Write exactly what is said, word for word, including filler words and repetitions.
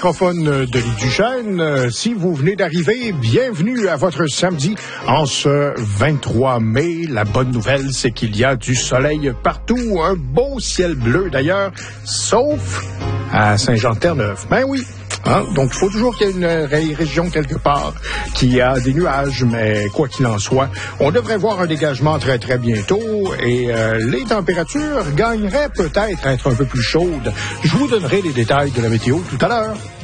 microphone de l'île Duchesne. Euh, si vous venez d'arriver, bienvenue à votre samedi en ce vingt-trois mai. La bonne nouvelle, c'est qu'il y a du soleil partout, un beau ciel bleu d'ailleurs, sauf à Saint-Jean-de-Terre-Neuve. Ben oui. Hein? Donc, il faut toujours qu'il y ait une ré- région quelque part qui a des nuages, mais quoi qu'il en soit, on devrait voir un dégagement très, très bientôt et euh, les températures gagneraient peut-être à être un peu plus chaudes. Je vous donnerai les détails de la météo tout à l'heure.